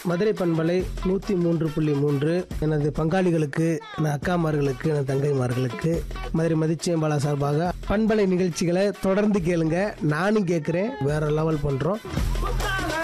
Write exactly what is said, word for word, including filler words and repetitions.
மதுரை பண்பலை நூற்றி மூன்று புள்ளி மூன்று எனது பங்காளிகளுக்கு, என் அக்காமார்களுக்கு, என் தங்கைமார்களுக்கு மதுரை மதிச்சியம்பாலா சார்பாக பண்பலை நிகழ்ச்சிகளை தொடர்ந்து கேளுங்க. நானும் கேட்குறேன். வேற லெவல் பண்ணுறோம்.